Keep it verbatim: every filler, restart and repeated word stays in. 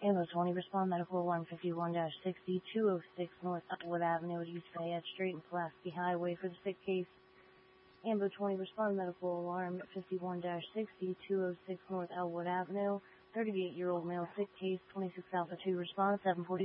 Ambo twenty, respond medical alarm fifty-one sixty, two oh six North Upwood Avenue at East Fayette Street and Pulaski Highway for the sick case. Ambo twenty, respond medical alarm fifty-one sixty, two oh six North Elwood Avenue, thirty-eight-year-old male sick case, twenty-six Alpha two, respond seven forty.